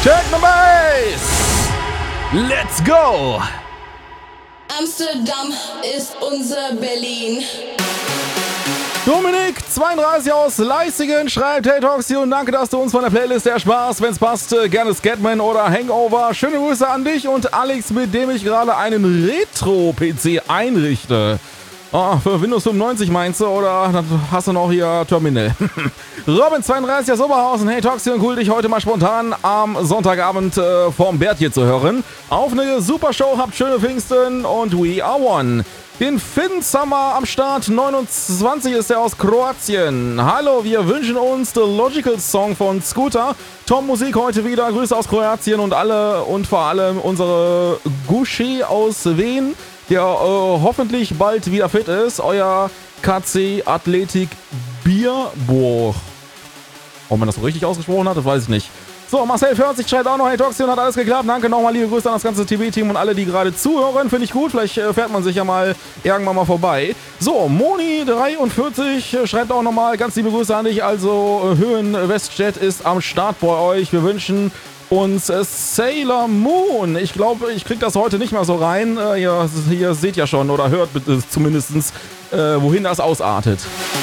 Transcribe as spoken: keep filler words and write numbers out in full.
Techno Bass! Let's go! Amsterdam ist unser Berlin. Dominik, zweiunddreißig aus Leissigen, schreibt: Hey Toxi und danke, dass du uns von der Playlist der Spaß, wenn's passt, gerne Scatman oder Hangover. Schöne Grüße an dich und Alex, mit dem ich gerade einen Retro-P C einrichte. Oh, für Windows fünfundneunzig meinst du, oder hast du noch hier Terminal? Robin zweiunddreißig aus Oberhausen. Hey Toxi und cool, dich heute mal spontan am Sonntagabend äh, vorm Bert hier zu hören. Auf eine super Show, habt schöne Pfingsten und we are one. Den Finn Summer am Start, neunundzwanzig ist er aus Kroatien. Hallo, wir wünschen uns The Logical Song von Scooter. Tom Musik heute wieder, Grüße aus Kroatien und alle und vor allem unsere Gushi aus Wien, der äh, hoffentlich bald wieder fit ist. Euer K C Athletik Bierburg. Ob man das so richtig ausgesprochen hat, das weiß ich nicht. So, Marcel vierzig schreibt auch noch: Hey Toxion, hat alles geklappt. Danke nochmal, liebe Grüße an das ganze T V-Team und alle, die gerade zuhören. Finde ich gut, vielleicht äh, fährt man sich ja mal irgendwann mal vorbei. So, Moni dreiundvierzig schreibt auch nochmal: Ganz liebe Grüße an dich. Also, Höhen Westjet ist am Start bei euch. Wir wünschen uns äh, Sailor Moon. Ich glaube, ich kriege das heute nicht mehr so rein. Äh, ihr, ihr seht ja schon oder hört äh, zumindest, äh, wohin das ausartet.